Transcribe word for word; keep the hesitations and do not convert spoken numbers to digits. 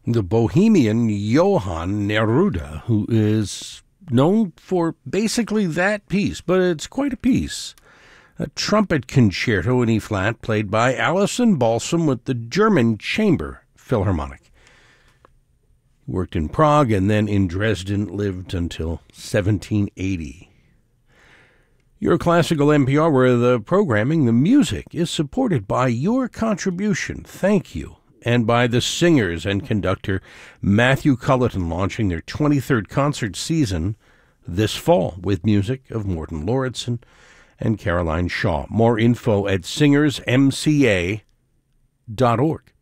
The Bohemian Johann Neruda, who is known for basically that piece, but it's quite a piece. A trumpet concerto in E-flat played by Alison Balsam with the German Chamber Philharmonic. He worked in Prague and then in Dresden, lived until seventeen eighty. Your Classical N P R, where the programming, the music, is supported by your contribution. Thank you. And by the singers and conductor Matthew Culleton, launching their twenty-third concert season this fall with music of Morten Lauritsen and Caroline Shaw. More info at singers m c a dot org.